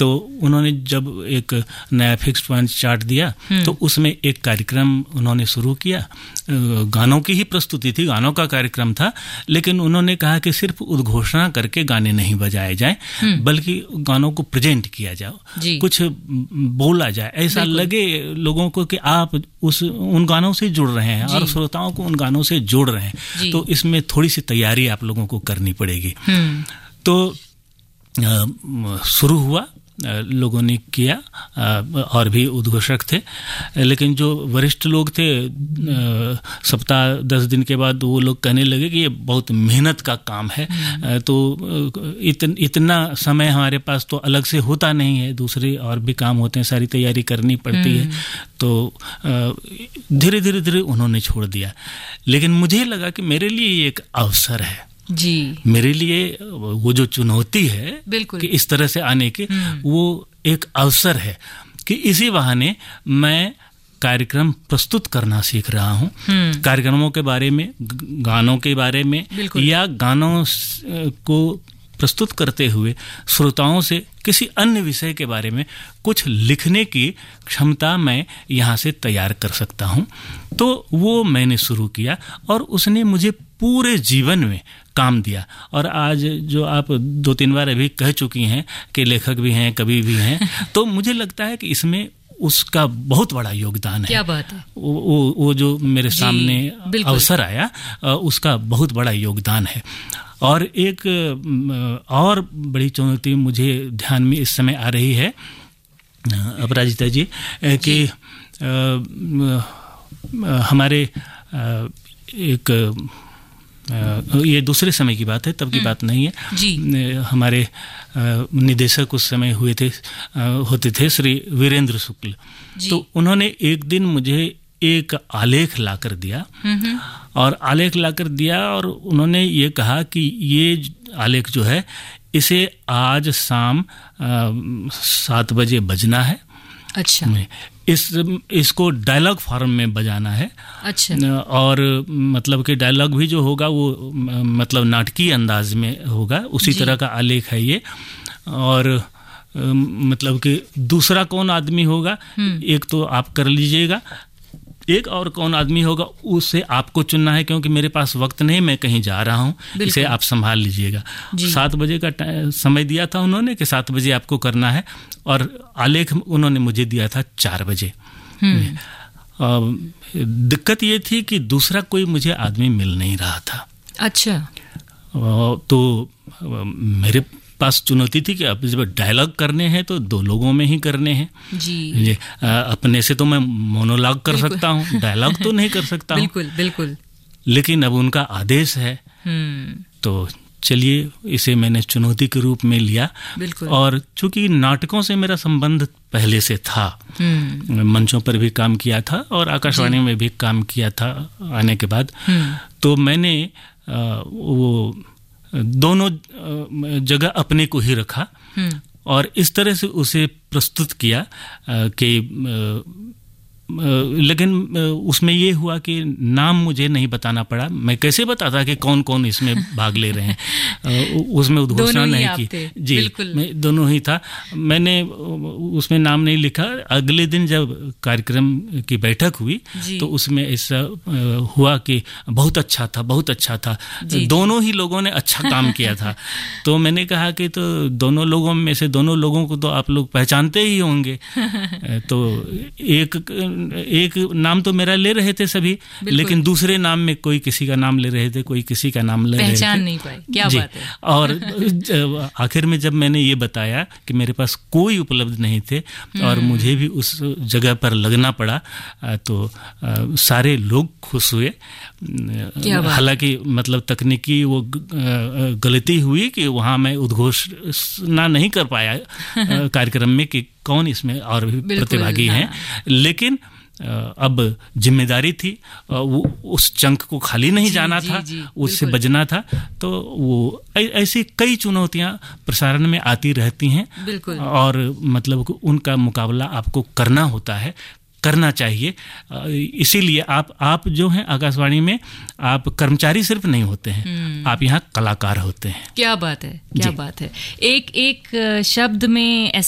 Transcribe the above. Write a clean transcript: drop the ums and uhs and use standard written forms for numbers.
तो उन्होंने जब एक नया फिक्स पॉइंट चार्ट दिया तो उसमें एक कार्यक्रम उन्होंने शुरू किया। गानों की ही प्रस्तुति थी, गानों का कार्यक्रम था, लेकिन उन्होंने कहा कि सिर्फ उद्घोषणा करके गाने नहीं बजाए जाएं, बल्कि गानों को प्रेजेंट किया जाए, कुछ बोला जाए, ऐसा लगे लोगों को कि आप उन गानों से जुड़ रहे हैं और श्रोताओं को उन गानों से जोड़ रहे हैं। तो इसमें थोड़ी सी तैयारी आप लोगों को करनी पड़ेगी। तो शुरू हुआ, लोगों ने किया, और भी उद्घोषक थे, लेकिन जो वरिष्ठ लोग थे सप्ताह 10 दिन के बाद वो लोग कहने लगे कि ये बहुत मेहनत का काम है, तो इतना समय हमारे पास तो अलग से होता नहीं है, दूसरे और भी काम होते हैं, सारी तैयारी करनी पड़ती है। तो धीरे धीरे उन्होंने छोड़ दिया। लेकिन मुझे लगा कि मेरे लिए ये एक अवसर है जी, मेरे लिए वो जो चुनौती है कि इस तरह से आने की, वो एक अवसर है कि इसी बहाने मैं कार्यक्रम प्रस्तुत करना सीख रहा हूँ। कार्यक्रमों के बारे में, गानों के बारे में, या गानों को प्रस्तुत करते हुए श्रोताओं से किसी अन्य विषय के बारे में कुछ लिखने की क्षमता मैं यहाँ से तैयार कर सकता हूँ। तो वो मैंने शुरू किया और उसने मुझे पूरे जीवन में काम दिया। और आज जो आप 2-3 बार अभी कह चुकी हैं कि लेखक भी हैं, कवि भी हैं, तो मुझे लगता है कि इसमें उसका बहुत बड़ा योगदान है। क्या बात है। वो जो मेरे सामने अवसर आया, उसका बहुत बड़ा योगदान है। और एक और बड़ी चुनौती मुझे ध्यान में इस समय आ रही है अपराजिता जी, कि हमारे एक ये दूसरे समय की बात है, तब की बात नहीं है जी। हमारे निदेशक उस समय होते थे श्री वीरेंद्र शुक्ल। तो उन्होंने एक दिन मुझे एक आलेख लाकर दिया, और आलेख लाकर दिया, और उन्होंने ये कहा कि ये आलेख जो है इसे आज शाम 7 बजे बजना है। अच्छा। इसको डायलॉग फॉर्म में बजाना है। अच्छा। और मतलब कि डायलॉग भी जो होगा वो मतलब नाटकीय अंदाज में होगा, उसी तरह का आलेख है ये। और मतलब कि दूसरा कौन आदमी होगा, एक तो आप कर लीजिएगा, एक और कौन आदमी होगा उसे आपको चुनना है, क्योंकि मेरे पास वक्त नहीं, मैं कहीं जा रहा हूँ, इसे आप संभाल लीजिएगा। 7 बजे का समय दिया था उन्होंने कि 7 बजे आपको करना है, और आलेख उन्होंने मुझे दिया था 4 बजे। दिक्कत ये थी कि दूसरा कोई मुझे आदमी मिल नहीं रहा था। अच्छा। तो मेरे पास चुनौती थी कि अब जब डायलॉग करने हैं तो 2 लोगों में ही करने हैं जी। अपने से तो मैं मोनोलॉग कर सकता हूँ, डायलॉग तो नहीं कर सकता हूँ। बिल्कुल बिल्कुल। लेकिन अब उनका आदेश है, तो चलिए इसे मैंने चुनौती के रूप में लिया। और चूंकि नाटकों से मेरा संबंध पहले से था, मंचों पर भी काम किया था और आकाशवाणी में भी काम किया था आने के बाद, तो मैंने वो दोनों जगह अपने को ही रखा और इस तरह से उसे प्रस्तुत किया कि लेकिन उसमें ये हुआ कि नाम मुझे नहीं बताना पड़ा। मैं कैसे बताता कि कौन कौन इसमें भाग ले रहे हैं, उसमें उद्घोषणा नहीं की जी। मैं दोनों ही था, मैंने उसमें नाम नहीं लिखा। अगले दिन जब कार्यक्रम की बैठक हुई तो उसमें ऐसा हुआ कि बहुत अच्छा था, बहुत अच्छा था, दोनों ही लोगों ने अच्छा काम किया था। तो मैंने कहा कि तो दोनों लोगों में से दोनों लोगों को तो आप लोग पहचानते ही होंगे। तो एक नाम तो मेरा ले रहे थे सभी, लेकिन दूसरे नाम में कोई किसी का नाम ले रहे थे, कोई किसी का नाम ले रहे थे, पहचान नहीं पाए। क्या बात है। और आखिर में जब मैंने ये बताया कि मेरे पास कोई उपलब्ध नहीं थे और मुझे भी उस जगह पर लगना पड़ा, तो सारे लोग खुश हुए। हालांकि मतलब तकनीकी वो गलती हुई कि वहाँ मैं उद्घोषणा नहीं कर पाया कार्यक्रम में कि कौन इसमें और भी प्रतिभागी हैं, लेकिन अब जिम्मेदारी थी, वो उस चंक को खाली नहीं जाना था, उससे बजना था। तो वो ऐसी कई चुनौतियां प्रसारण में आती रहती हैं और मतलब उनका मुकाबला आपको करना होता है, करना चाहिए। इसीलिए आप जो हैं आकाशवाणी में, आप कर्मचारी सिर्फ नहीं होते हैं, आप यहाँ कलाकार होते हैं। क्या बात है, क्या बात है। एक शब्द में